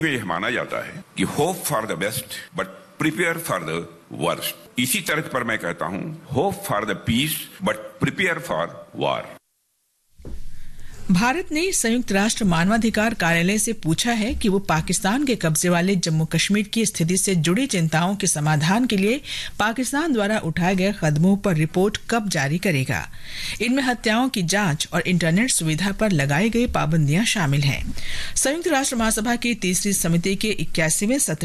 ये माना जाता है कि hope for the best but prepare for the worst. इसी तर्क पर मैं कहता हूं hope for the piece but prepare for war. Bharat ने संयुक्त राष्ट्र मानवाधिकार कार्यालय से पूछा है कि वो पाकिस्तान के कब्जे वाले जम्मू कश्मीर की स्थिति से जुड़ी चिंताओं के समाधान के लिए पाकिस्तान द्वारा उठाए गए कदमों पर रिपोर्ट कब जारी करेगा। इनमें हत्याओं की जांच और इंटरनेट सुविधा पर लगाई गई पाबंदियां शामिल हैं। संयुक्त राष्ट्र महासभा की तीसरी समिति के 81वें सत्र